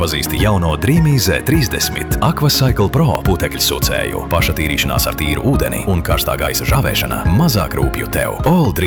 iepazīsti jauno Dreamy Z30 Aquacycle Pro putekļu sūcēju. Paša tīrīšanās ar tīru ūdeni un karstā gaisa žāvēšana mazāk rūpju tev. All Dreamy